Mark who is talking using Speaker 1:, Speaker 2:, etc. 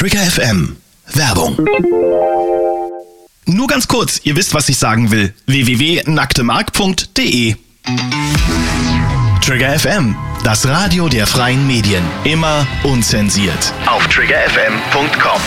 Speaker 1: Trigger FM. Werbung. Nur ganz kurz, ihr wisst, was ich sagen will. www.nacktemark.de. Trigger FM, das Radio der freien Medien. Immer unzensiert. Auf triggerfm.com.